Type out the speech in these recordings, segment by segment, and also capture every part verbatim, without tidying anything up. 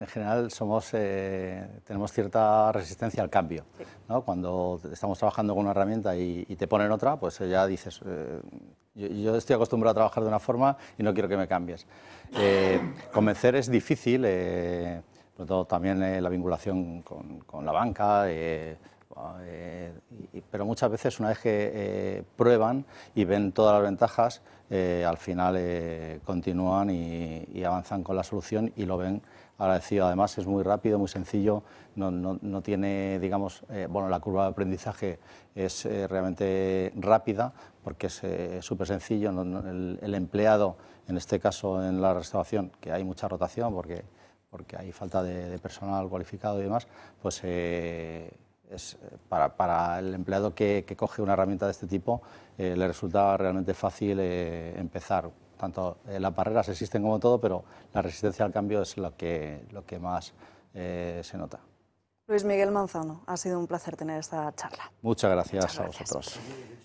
En general somos, eh, tenemos cierta resistencia al cambio, sí. ¿no? Cuando estamos trabajando con una herramienta y, y te ponen otra, pues ya dices, eh, yo, yo estoy acostumbrado a trabajar de una forma y no quiero que me cambies. Eh, convencer es difícil, eh, sobre todo también eh, la vinculación con, con la banca, eh, eh, y, pero muchas veces una vez que eh, prueban y ven todas las ventajas, eh, al final eh, continúan y, y avanzan con la solución y lo ven agradecido. Además es muy rápido, muy sencillo, no, no, no tiene, digamos, eh, bueno, la curva de aprendizaje es eh, realmente rápida porque es eh, súper sencillo. No, no, el, el empleado, en este caso en la restauración, que hay mucha rotación porque, porque hay falta de, de personal cualificado y demás, pues eh, es, para, para el empleado que, que coge una herramienta de este tipo eh, le resulta realmente fácil eh, empezar. Tanto eh, las barreras existen como todo, pero la resistencia al cambio es lo que, lo que más eh, se nota. Luis Miguel Manzano, ha sido un placer tener esta charla. Muchas gracias, Muchas gracias. a vosotros.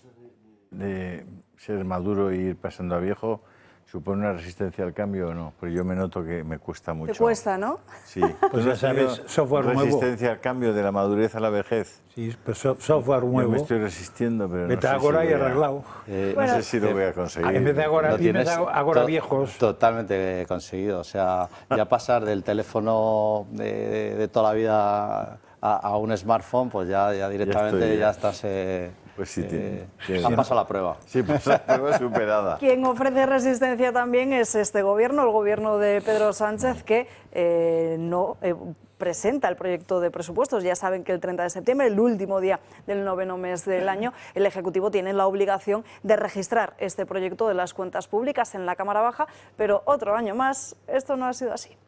De ser maduro e ir pasando a viejo, ¿supone una resistencia al cambio o no? Porque yo me noto que me cuesta mucho. Te cuesta, ¿no? Sí. Pues ya sabes, software nuevo. Resistencia al cambio, de la madurez a la vejez. Sí, pero so software nuevo. Yo me estoy resistiendo, pero Vete no sé agora si y arreglado. Eh, bueno, no sé si lo voy a conseguir. En vez de agora, lo tienes agora to viejos. Totalmente conseguido. O sea, ya pasar del teléfono de, de, de toda la vida a, a un smartphone, pues ya, ya directamente ya, estoy, ya estás... Eh, Pues sí, eh, tiene, han pasado la prueba. Sí, pues la prueba superada. Quien ofrece resistencia también es este gobierno, el gobierno de Pedro Sánchez, que eh, no eh, presenta el proyecto de presupuestos. Ya saben que el treinta de septiembre, el último día del noveno mes del año, el Ejecutivo tiene la obligación de registrar este proyecto de las cuentas públicas en la Cámara Baja, pero otro año más esto no ha sido así.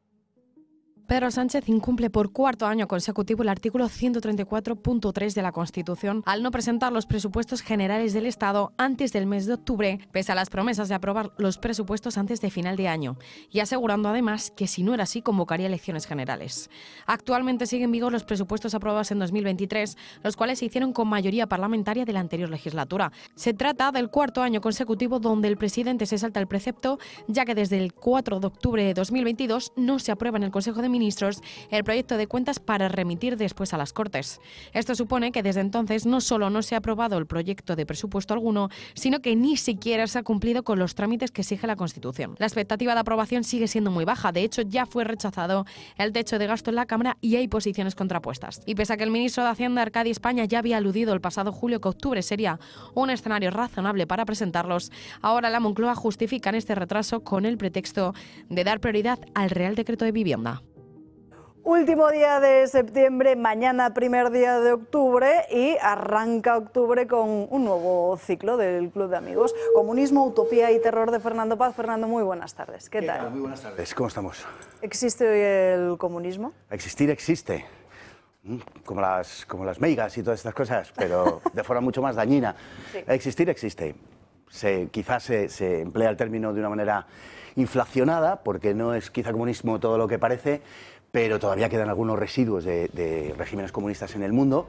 Pedro Sánchez incumple por cuarto año consecutivo el artículo ciento treinta y cuatro punto tres de la Constitución al no presentar los presupuestos generales del Estado antes del mes de octubre, pese a las promesas de aprobar los presupuestos antes de final de año, y asegurando además que si no era así convocaría elecciones generales. Actualmente siguen en vigor los presupuestos aprobados en dos mil veintitrés, los cuales se hicieron con mayoría parlamentaria de la anterior legislatura. Se trata del cuarto año consecutivo donde el presidente se salta el precepto, ya que desde el cuatro de octubre de dos mil veintidós no se aprueba en el Consejo de Ministros el proyecto de cuentas para remitir después a las Cortes. Esto supone que desde entonces no solo no se ha aprobado el proyecto de presupuesto alguno, sino que ni siquiera se ha cumplido con los trámites que exige la Constitución. La expectativa de aprobación sigue siendo muy baja. De hecho, ya fue rechazado el techo de gasto en la Cámara y hay posiciones contrapuestas. Y pese a que el ministro de Hacienda, Arcadi España, ya había aludido el pasado julio que octubre sería un escenario razonable para presentarlos, ahora la Moncloa justifica este retraso con el pretexto de dar prioridad al Real Decreto de Vivienda. Último día de septiembre, mañana primer día de octubre y arranca octubre con un nuevo ciclo del Club de Amigos. Comunismo, utopía y terror de Fernando Paz. Fernando, muy buenas tardes. ¿Qué, ¿Qué tal? tal? Muy buenas tardes. ¿Cómo estamos? ¿Existe hoy el comunismo? Existir existe, como las, como las meigas y todas estas cosas, pero de forma mucho más dañina. Sí. Existir existe. Se, quizás se, se emplea el término de una manera inflacionada, porque no es quizá comunismo todo lo que parece, pero todavía quedan algunos residuos de, de regímenes comunistas en el mundo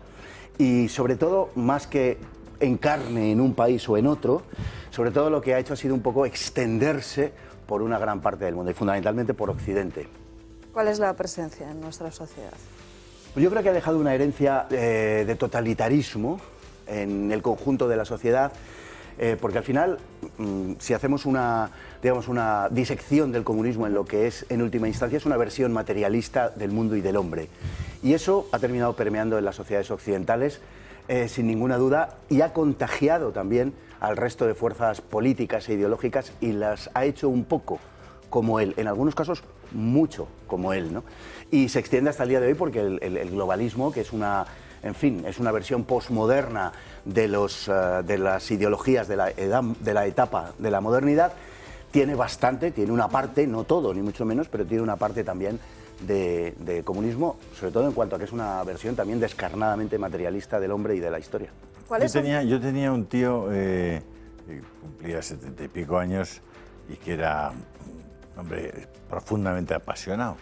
y sobre todo, más que encarne en un país o en otro, sobre todo lo que ha hecho ha sido un poco extenderse por una gran parte del mundo y fundamentalmente por Occidente. ¿Cuál es la presencia en nuestra sociedad? Pues yo creo que ha dejado una herencia eh, de totalitarismo en el conjunto de la sociedad, eh, porque al final, mmm, si hacemos una, digamos, una disección del comunismo en lo que es, en última instancia, es una versión materialista del mundo y del hombre. Y eso ha terminado permeando en las sociedades occidentales, eh, sin ninguna duda, y ha contagiado también al resto de fuerzas políticas e ideológicas y las ha hecho un poco como él, en algunos casos mucho como él, ¿no? Y se extiende hasta el día de hoy porque el, el, el globalismo, que es una, en fin, es una versión posmoderna de, los, uh, de las ideologías de la, edad, de la etapa de la modernidad, tiene bastante, tiene una parte, no todo, ni mucho menos, pero tiene una parte también de, de comunismo, sobre todo en cuanto a que es una versión también descarnadamente materialista del hombre y de la historia. Yo tenía, yo tenía un tío eh, que cumplía setenta y pico años y que era un hombre profundamente apasionado.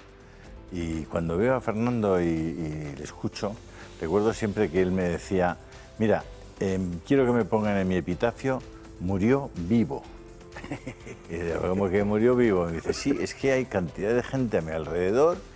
Y cuando veo a Fernando y, y le escucho, recuerdo siempre que él me decía, mira, eh, quiero que me pongan en mi epitafio, murió vivo. Y digo, ¿cómo que murió vivo? Me dice, sí, es que hay cantidad de gente a mi alrededor